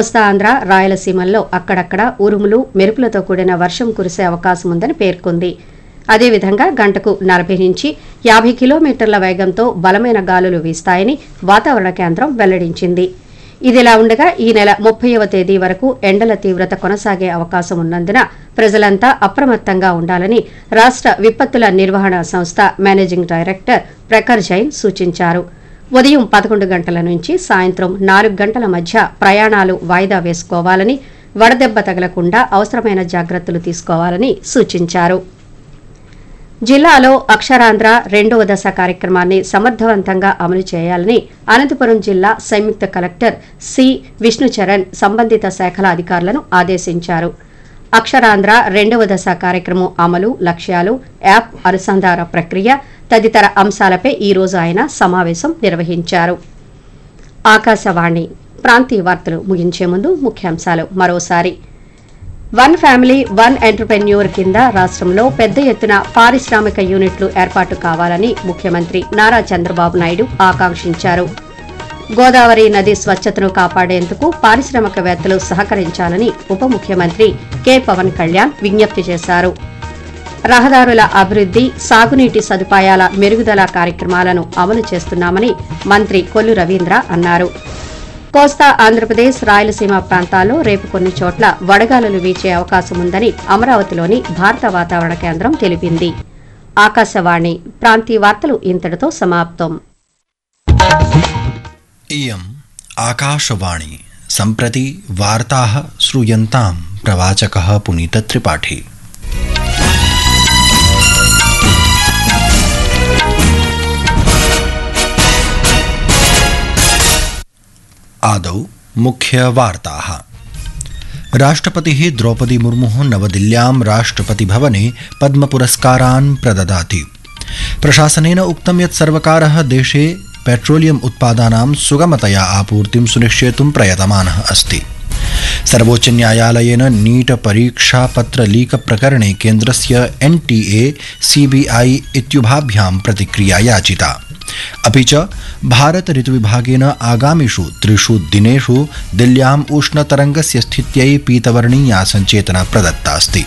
కోస్తా ఆంధ్ర రాయలసీమల్లో అక్కడక్కడ ఉరుములు మెరుపులతో కూడిన వర్షం కురిసే అవకాశం ఉందని పేర్కొంది. అదేవిధంగా గంటకు 40 నుంచి 50 కిలోమీటర్ల వేగంతో బలమైన గాలులు వీస్తాయని వాతావరణ కేంద్రం వెల్లడించింది. ఇదిలా ఉండగా ఈ నెల 30వ తేదీ వరకు ఎండల తీవ్రత కొనసాగే అవకాశం ఉన్నందున ప్రజలంతా అప్రమత్తంగా ఉండాలని రాష్ట్ర విపత్తుల నిర్వహణ సంస్థ మేనేజింగ్ డైరెక్టర్ ప్రఖర్ జైన్ సూచించారు. ఉదయం 11 గంటల నుంచి సాయంత్రం 4 గంటల మధ్య ప్రయాణాలు వాయిదా వేసుకోవాలని, వడదెబ్బ తగలకుండా అవసరమైన జాగ్రత్తలు తీసుకోవాలని సూచించారు. జిల్లాలో అక్షరాంధ్ర 2వ దశ కార్యక్రమాన్ని సమర్థవంతంగా అమలు చేయాలని అనంతపురం జిల్లా సంయుక్త కలెక్టర్ సి విష్ణుచరణ్ సంబంధిత శాఖల అధికారులను ఆదేశించారు. అక్షరాంధ్ర 2వ దశ కార్యక్రమం అమలు, లక్ష్యాలు, యాప్ అనుసంధాన ప్రక్రియ తదితర అంశాలపై ఈ రోజు ఆయన సమావేశం నిర్వహించారు. ఆకాశవాణి ప్రాంతీయ వార్తలు ముగించే ముందు ముఖ్యాంశాలు మరోసారి. వన్ ఫ్యామిలీ వన్ ఎంటర్‌ప్రెన్యూర్ కింద రాష్ట్రంలో పెద్ద ఎత్తున పారిశ్రామిక యూనిట్లు ఏర్పాటు కావాలని ముఖ్యమంత్రి నారా చంద్రబాబు నాయుడు ఆకాంక్షించారు. గోదావరి నది స్వచ్ఛతను కాపాడేందుకు పారిశ్రామికవేత్తలు సహకరించాలని ఉప ముఖ్యమంత్రి కె పవన్ కళ్యాణ్ విజ్ఞప్తి చేశారు. రహదారుల అభివృద్ది, సాగునీటి సదుపాయాల మెరుగుదల కార్యక్రమాలను అమలు చేస్తున్నామని మంత్రి కొల్లు రవీంద్ర అన్నారు. కోస్తా ఆంధ్రప్రదేశ్, రాయలసీమ ప్రాంతాల్లో రేపు కొన్ని చోట్ల వడగాలులు వీచే అవకాశం ఉందని అమరావతిలోని భారత వాతావరణ కేంద్రం తెలిపింది. ఆకాశవాణి ప్రాంతీయ వార్తలు ఇంతటితో సమాప్తం. इयम् आकाशवाणी सम्प्रति वार्ताः श्रूयन्ताम् प्रवाचकः पुनीतत्रिपाठी। आदौ मुख्यवार्ताः। राष्ट्रपतिः द्रौपदी मुर्मुः नवदिल्ल्यां राष्ट्रपतिभवने पद्मपुरस्कारान् प्रददाति। प्रशासनेन उक्तं यत् सर्वकारः देशे पेट्रोलियम उत्पादानां सुगमतया आपूर्तिं सुनिश्चेतुं प्रयतमानः अस्ति। सर्वोच्च न्यायालयेन नीट परीक्षापत्र लीक प्रकरणे केन्द्रस्य NTA CBI इत्युभाभ्यां प्रतिक्रिया याचिता। अपि च भारत ऋतुविभागेन आगामिषु 3 दिनेषु दिल्ल्याम् उष्णतरङ्गस्य स्थित्यै पीतवर्णीया सञ्चेतना प्रदत्ता अस्ति।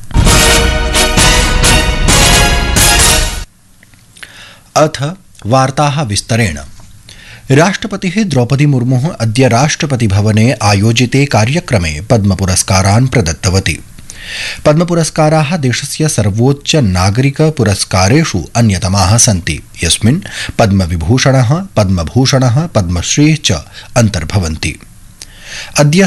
अथ वार्ताः विस्तरेण। राष्ट्रपतिः द्रौपदी मुर्मुः अद्य राष्ट्रपतिभवने आयोजिते कार्यक्रमे पद्मपुरस्कारान् प्रदत्तवती। पद्मपुरस्काराः देशस्य सर्वोच्च नागरिकपुरस्कारेषु अन्यतमाः सन्ति, यस्मिन् पद्मविभूषणः, पद्मभूषणः, पद्मश्रीः च अन्तर्भवन्ति। अद्य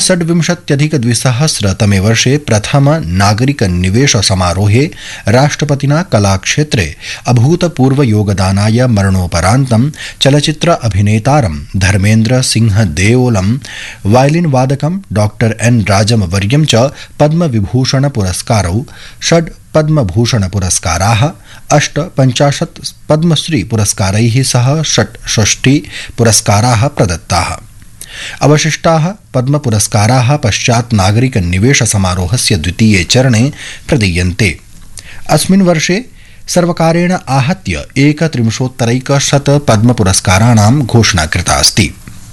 26-2000 वर्षे प्रथम नागरिक निवेश समारोहे राष्ट्रपतिना कलाक्षेत्रे अभूतपूर्व योगदानाय मरणोपरान्तं चलचित्र अभिनेतारं Dharmendra Singh देओलं, violin वादकं doctor N राजमवर्यं च पद्मविभूषण पुरस्कारौ, 6 पद्मभूषण पुरस्काराः, 58 पद्मश्री पुरस्कारैः सह 66 पुरस्काराः प्रदत्ताः। अवशिष्टाः पद्मपुरस्काराः पश्चात् नागरिक निवेश समारोहस्य द्वितीये चरणे प्रदीयन्ते। अस्मिन् वर्षे सर्वकारेण आहत्य 31 पद्मपुरस्काराणां घोषणा कृता अस्ति।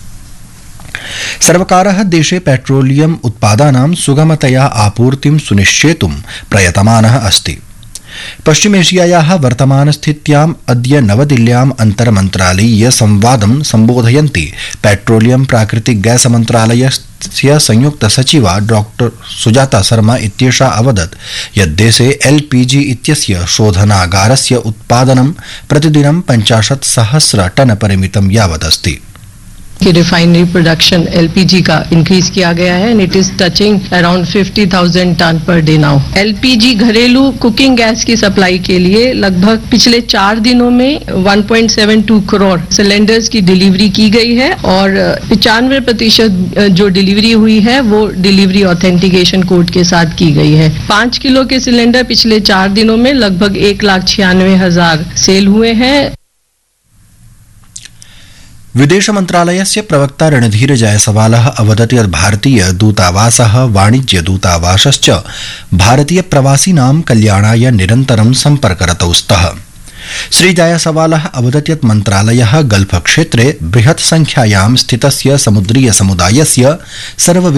सर्वकारः देशे पेट्रोलियम उत्पादानां सुगमतया आपूर्तिं सुनिश्चेतुं प्रयतमानः अस्ति। पश्चिमेशियायाः वर्तमानस्थित्याम् अद्य नवदिल्ल्याम् अन्तर्मन्त्रालयीय संवादं सम्बोधयन्ती पेट्रोलियम प्राकृतिक गैस मन्त्रालयस्य संयुक्त सचिवा डॉक्टर सुजाता शर्मा इत्येषा अवदत् यत् देशे LPG इत्यस्य शोधनागारस्य उत्पादनं प्रतिदिनं 50,000 टन परिमितं यावदस्ति। कि रिफाइनरी प्रोडक्शन LPG का इंक्रीज किया गया है and it is touching around 50,000 ton per day now. LPG घरेलू कुकिंग गैस की सप्लाई के लिए लगभग पिछले 4 दिनों में 1.72 करोड़ सिलेंडर्स की डिलीवरी की गई है और 95% जो डिलीवरी हुई है वो डिलीवरी ऑथेंटिकेशन कोड के साथ की गई है। 5 किलो के सिलेंडर पिछले 4 दिनों में लगभग 1,96,000 सेल हुए हैं। विदेश मन्त्रालयस्य प्रवक्ता रणधीर जायसवालः अवदत् यत् भारतीय दूतावासः, वाणिज्य दूतावासश्च भारतीय प्रवासिनां कल्याणाय निरन्तरं सम्पर्करतौ स्तः। श्री जायसवालः अवदत् यत् मन्त्रालयः गल्फ क्षेत्रे बृहत् संख्यायां स्थितस्य समुद्रीय समुदायस्य सर्व